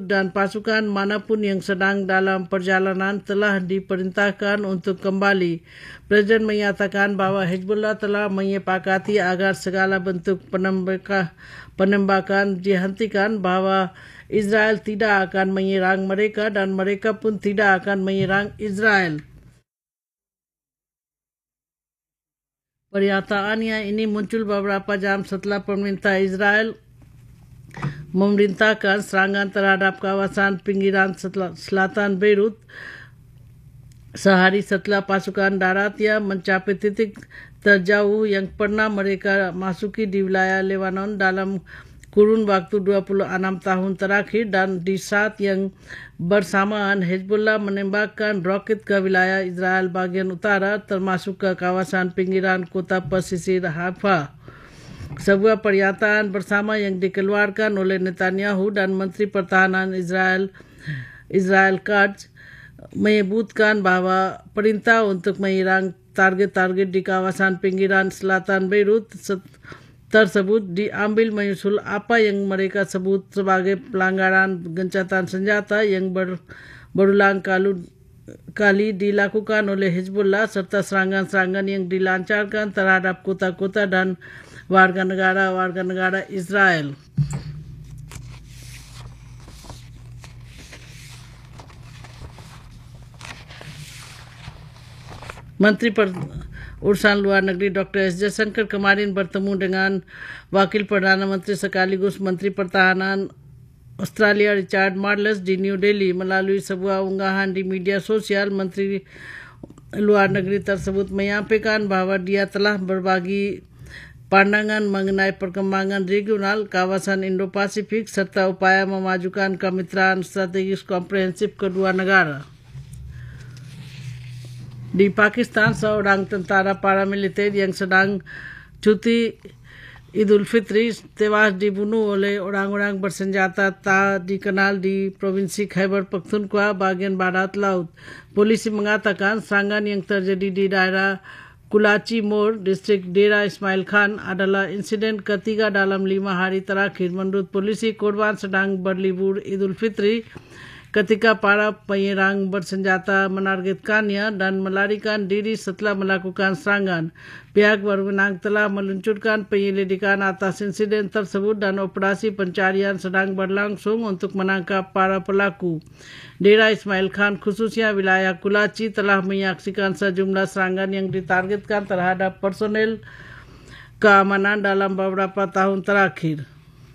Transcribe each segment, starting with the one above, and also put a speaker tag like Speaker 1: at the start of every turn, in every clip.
Speaker 1: dan pasukan manapun yang sedang dalam perjalanan telah diperintahkan untuk kembali. Presiden menyatakan bahawa Hezbollah telah menyepakati agar segala bentuk penembakan dihentikan, bahawa Israel tidak akan menyerang mereka dan mereka pun tidak akan menyerang Israel. Pernyataannya ini muncul beberapa jam setelah pemerintah Israel memerintahkan serangan terhadap kawasan pinggiran selatan Beirut sehari setelah pasukan daratnya mencapai titik terjauh yang pernah mereka masuki di wilayah Lebanon dalam kurun waktu 26 tahun terakhir, dan di saat yang bersamaan Hezbollah menembakkan roket ke wilayah Israel bagian utara termasuk ke kawasan pinggiran kota pesisir Haifa. Sebuah pernyataan bersama yang dikeluarkan oleh Netanyahu dan Menteri Pertahanan Israel Katz menyebutkan bahawa perintah untuk menyerang target-target di kawasan pinggiran selatan Beirut tersebut diambil menyusul apa yang mereka sebut sebagai pelanggaran gencatan senjata yang berulang kali dilakukan oleh Hezbollah serta serangan-serangan yang dilancarkan terhadap kota-kota dan warga negara Israel. Menteri Urusan Luar Negeri Dr. S. Jaishankar kemarin bertemu dengan Wakil Perdana Menteri sekaligus Menteri Pertahanan Australia Richard Marles di New Delhi. Melalui sebuah unggahan di media sosial, Menteri Luar Negeri tersebut menyampaikan bahawa dia telah berbagi pandangan mengenai perkembangan regional kawasan Indo-Pasifik serta upaya memajukan kemitraan strategis komprehensif kedua negara. Di Pakistan, seorang tentara paramiliter yang sedang cuti Idul Fitri tewas dibunuh oleh orang-orang bersenjata tak dikenal di Provinsi Khyber Pakhtunkhwa bagian barat laut. Polisi mengatakan serangan yang terjadi di daerah Kulachi Moor, distrik Dera Ismail Khan adalah insiden ketiga dalam 5 hari terakhir. Menurut polisi, korban sedang berlibur Idul Fitri ketika para penyerang bersenjata menargetkannya dan melarikan diri setelah melakukan serangan. Pihak berwenang telah meluncurkan penyelidikan atas insiden tersebut dan operasi pencarian sedang berlangsung untuk menangkap para pelaku. Dera Ismail Khan, khususnya wilayah Kulachi, telah menyaksikan sejumlah serangan yang ditargetkan terhadap personel keamanan dalam beberapa tahun terakhir.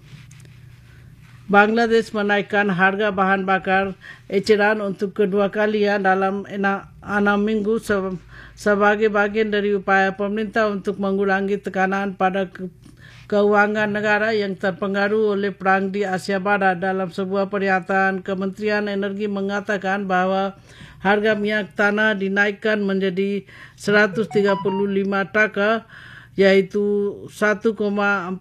Speaker 1: Bangladesh menaikkan harga bahan bakar eceran untuk kedua kalinya dalam 6 minggu sebagai bagian dari upaya pemerintah untuk mengurangi tekanan pada keuangan negara yang terpengaruh oleh perang di Asia Barat. Dalam sebuah pernyataan, Kementerian Energi mengatakan bahawa harga minyak tanah dinaikkan menjadi 135 taka, yaitu 1,14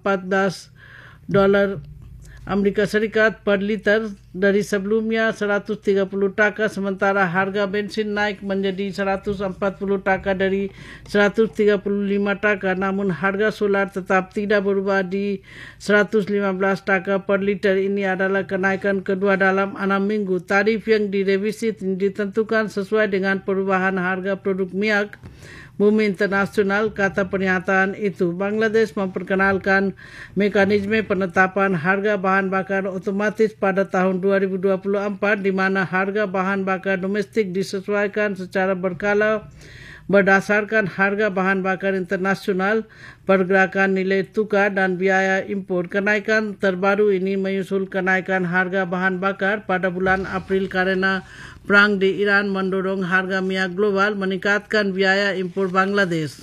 Speaker 1: dolar Amerika Serikat per liter dari sebelumnya 130 taka, sementara harga bensin naik menjadi 140 taka dari 135 taka, namun harga solar tetap tidak berubah di 115 taka per liter. Ini adalah kenaikan kedua dalam 6 minggu. Tarif yang direvisi ditentukan sesuai dengan perubahan harga produk minyak bumi internasional, kata pernyataan itu. Bangladesh memperkenalkan mekanisme penetapan harga bahan bakar otomatis pada tahun 2024 di mana harga bahan bakar domestik disesuaikan secara berkala berdasarkan harga bahan bakar internasional, pergerakan nilai tukar dan biaya impor. Kenaikan terbaru ini menyusul kenaikan harga bahan bakar pada bulan April karena perang di Iran mendorong harga minyak global, meningkatkan biaya impor Bangladesh.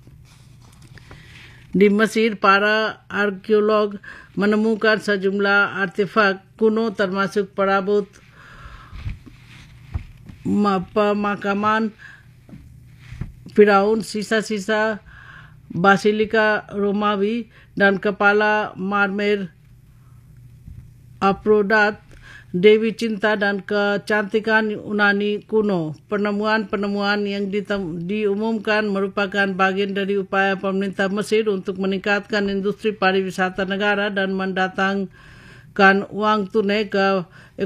Speaker 1: Di Mesir, para arkeolog menemukan sejumlah artefak kuno termasuk perabot pemakaman Firaun, sisa-sisa Basilika Romawi, dan kepala marmer Aphrodite, Dewi Cinta dan kecantikan Yunani kuno. Penemuan-penemuan yang diumumkan merupakan bagian dari upaya pemerintah Mesir untuk meningkatkan industri pariwisata negara dan mendatangkan uang tunai ke